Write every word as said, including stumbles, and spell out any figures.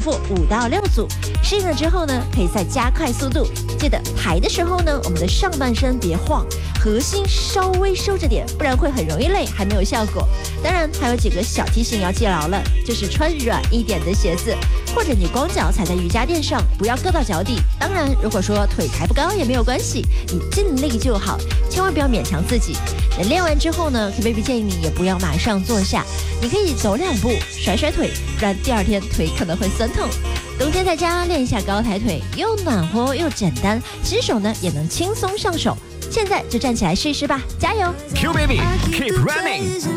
复五到六组，适应了之后呢，可以再加快速度。记得抬的时候呢，我们的上半身别晃，核心稍微收着点，不然会很容易累，还没有效果。当然还有几个小提醒要记牢了，就是穿软一点的鞋子，或者你光脚踩在瑜伽垫上，不要硌到脚底。当然，如果说腿抬不高也没有关系，你尽力就好，千万不要勉强自己。那练完之后呢 ，K Baby 建议你也不要马上坐下，你可以走两步，甩甩腿，不然第二天腿可能会酸痛。冬天在家练一下高抬腿，又暖和又简单，新手呢也能轻松上手。现在就站起来试一试吧，加油 ！Q Baby Keep Running。